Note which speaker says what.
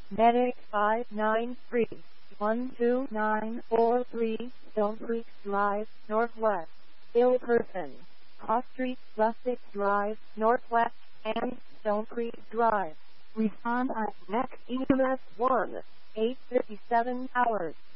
Speaker 1: Medic 593-12943, Stone Creek Drive, Northwest. Ill person. Cross Street, Rustic Drive, Northwest, and Stone Creek Drive. Respond at next EMS 1, 8:57 hours.